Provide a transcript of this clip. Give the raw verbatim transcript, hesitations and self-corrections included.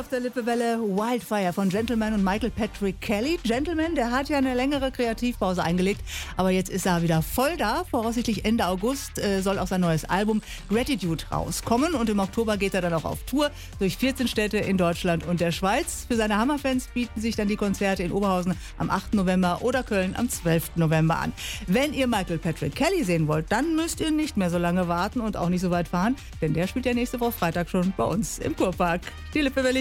auf der Lippewelle Wildfire von Gentleman und Michael Patrick Kelly. Gentleman, der hat ja eine längere Kreativpause eingelegt, aber jetzt ist er wieder voll da. Voraussichtlich Ende August äh, soll auch sein neues Album Gratitude rauskommen und im Oktober geht er dann auch auf Tour durch vierzehn Städte in Deutschland und der Schweiz. Für seine Hammerfans bieten sich dann die Konzerte in Oberhausen am achten November oder Köln am zwölften November an. Wenn ihr Michael Patrick Kelly sehen wollt, dann müsst ihr nicht mehr so lange warten und auch nicht so weit fahren, denn der spielt ja nächste Woche Freitag schon bei uns im Kurpark. Die Lippewelle